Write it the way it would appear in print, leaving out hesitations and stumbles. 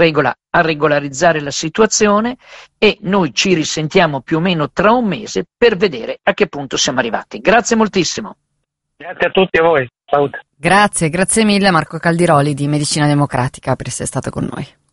regola a regolarizzare la situazione e noi ci risentiamo più o meno tra un mese per vedere a che punto siamo arrivati. Grazie moltissimo. Grazie a tutti e a voi. Salute. Grazie mille a Marco Caldiroli di Medicina Democratica per essere stato con noi.